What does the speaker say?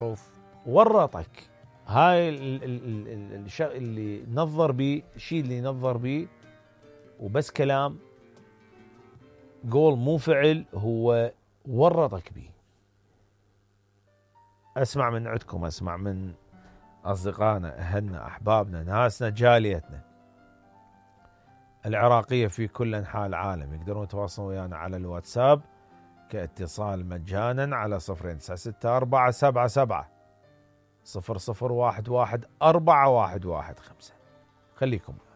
ورطك. هاي اللي نظر بيه، الشيء اللي نظر بيه وبس كلام، قول مو فعل، هو ورطك بيه. اسمع من عندكم، اسمع من اصدقائنا، اهلنا، احبابنا، ناسنا، جاليتنا العراقية في كل انحاء العالم. يقدرون يتواصلون ويانا على الواتساب كاتصال مجانا على 0964770011 415. خليكم